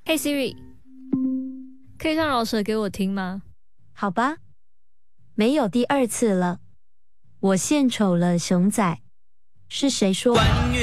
嘿 Siri， 可以唱饶舌给我听吗？ 好吧，没有第二次了。我献丑了，熊仔。是谁说？